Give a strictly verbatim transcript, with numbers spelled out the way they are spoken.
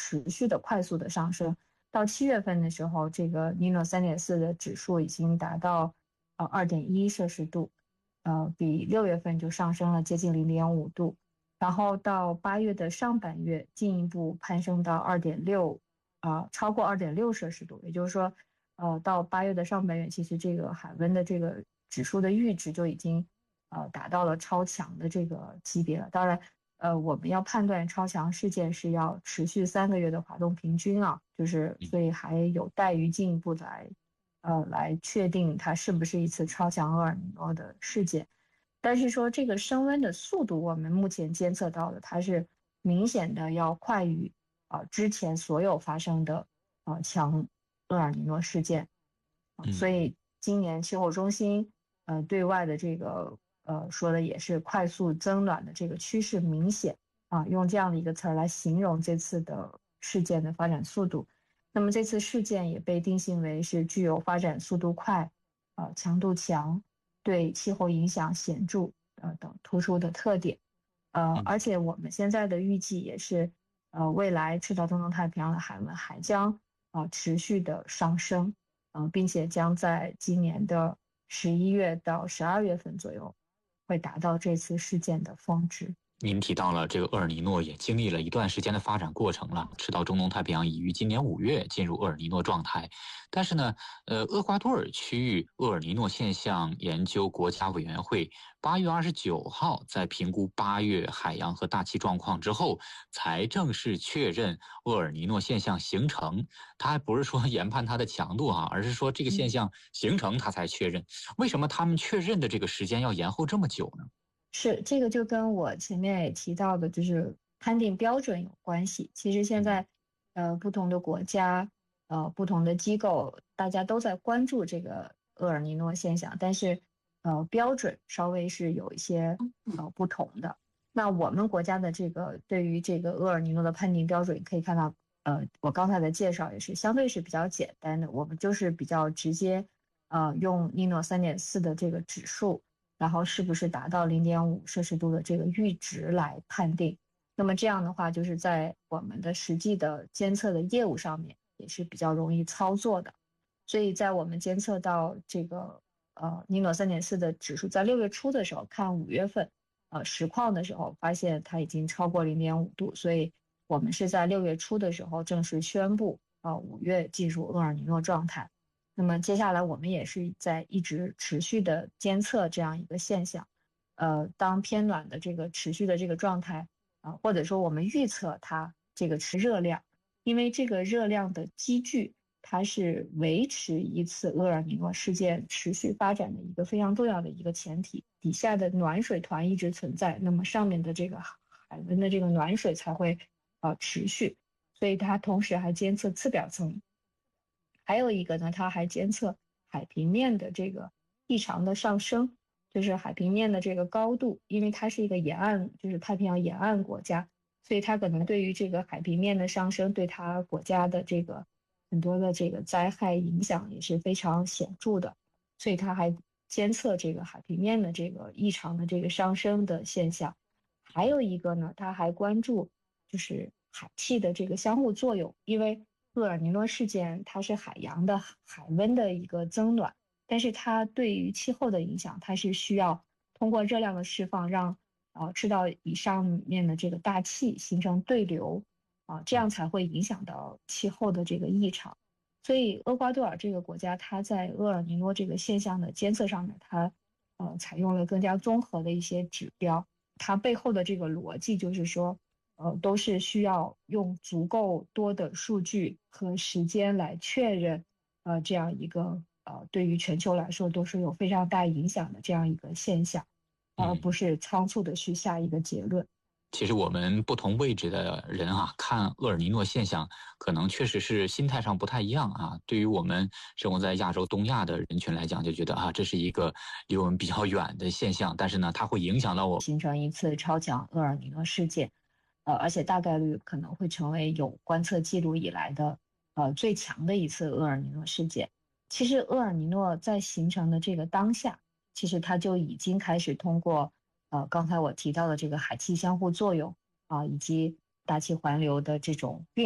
持续的快速的上升。到七月份的时候，这个尼诺 三点四 的指数已经达到呃 二点一 摄氏度，呃，比六月份就上升了接近 零点五 度。然后到八月的上半月进一步攀升到 二点六，啊、超过 二点六 摄氏度，也就是说，呃，到八月的上半月，其实这个海温的这个指数的阈值就已经呃达到了超强的这个级别了。当然，呃，我们要判断超强事件是要持续三个月的滑动平均啊，就是所以还有待于进一步来，呃，来确定它是不是一次超强厄尔尼诺的事件。但是说这个升温的速度，我们目前监测到的，它是明显的要快于啊、呃、之前所有发生的呃强厄尔尼诺事件，啊、 嗯。 所以今年气候中心呃对外的这个呃说的也是快速增暖的这个趋势明显啊，用这样的一个词儿来形容这次的事件的发展速度。那么这次事件也被定性为是具有发展速度快、呃强度强、对气候影响显著呃等突出的特点。呃， 嗯。 而且我们现在的预计也是，呃，未来赤道中东太平洋的海温还将啊、呃持续的上升，嗯、呃，并且将在今年的十一月到十二月份左右，会达到这次事件的峰值。 您提到了这个厄尔尼诺也经历了一段时间的发展过程了，赤道中东太平洋已于今年五月进入厄尔尼诺状态。但是呢，呃，厄瓜多尔区域厄尔尼诺现象研究国家委员会八月二十九号在评估八月海洋和大气状况之后，才正式确认厄尔尼诺现象形成。他还不是说研判它的强度啊，而是说这个现象形成他才确认。为什么他们确认的这个时间要延后这么久呢？ 是，这个就跟我前面也提到的，就是判定标准有关系。其实现在，呃，不同的国家，呃，不同的机构，大家都在关注这个厄尔尼诺现象，但是，呃，标准稍微是有一些呃不同的。那我们国家的这个对于这个厄尔尼诺的判定标准，可以看到，呃，我刚才的介绍也是相对是比较简单的，我们就是比较直接，呃，用尼诺三点四的这个指数。然后是不是达到零点五摄氏度的这个阈值来判定。那么这样的话，就是在我们的实际的监测的业务上面也是比较容易操作的。所以在我们监测到这个呃尼诺三点四的指数在六月初的时候，看五月份呃实况的时候，发现它已经超过零点五度，所以我们是在六月初的时候正式宣布，呃五月进入厄尔尼诺状态。那么接下来我们也是在一直持续的监测这样一个现象，呃，当偏暖的这个持续的这个状态啊、呃或者说我们预测它这个持热量，因为这个热量的积聚，它是维持一次厄尔尼诺事件持续发展的一个非常重要的一个前提。底下的暖水团一直存在，那么上面的这个海温的这个暖水才会呃持续，所以它同时还监测次表层。还有一个呢，它还监测海平面的这个异常的上升，就是海平面的这个高度，因为它是一个沿岸，就是太平洋沿岸国家，所以它可能对于这个海平面的上升，对它国家的这个很多的这个灾害影响也是非常显著的，所以它还监测这个海平面的这个异常的这个上升的现象。还有一个呢，它还关注就是海气的这个相互作用，因为厄尔尼诺事件它是海洋的海温的一个增暖，但是它对于气候的影响，它是需要通过热量的释放让，呃赤道以上面的这个大气形成对流，啊、呃这样才会影响到气候的这个异常。所以厄瓜多尔这个国家，它在厄尔尼诺这个现象的监测上面，它呃采用了更加综合的一些指标。它背后的这个逻辑就是说，呃，都是需要用足够多的数据和时间来确认，呃，这样一个呃，对于全球来说都是有非常大影响的这样一个现象，而嗯。 不是仓促的去下一个结论。 其实我们不同位置的人啊，看厄尔尼诺现象，可能确实是心态上不太一样啊。对于我们生活在亚洲、东亚的人群来讲，就觉得啊，这是一个离我们比较远的现象，但是呢，它会影响到我。 形成一次超强厄尔尼诺事件，呃，而且大概率可能会成为有观测记录以来的呃最强的一次厄尔尼诺事件。其实厄尔尼诺在形成的这个当下，其实它就已经开始通过呃刚才我提到的这个海气相互作用啊、以及大气环流的这种运